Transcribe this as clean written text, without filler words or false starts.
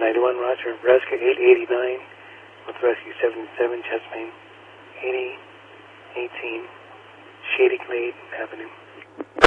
91, roger. Rescue 889 with Rescue 77, chest pain. 8018 Shady Glade Avenue.